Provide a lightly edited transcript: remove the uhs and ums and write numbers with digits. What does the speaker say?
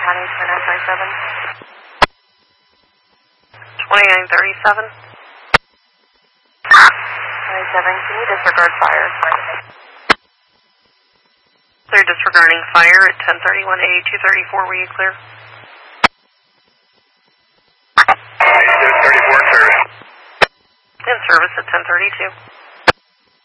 County 2937. 2937, can you disregard fire? Clear disregarding fire at 1031A 234, were you clear? 34 in service. In service at 1032.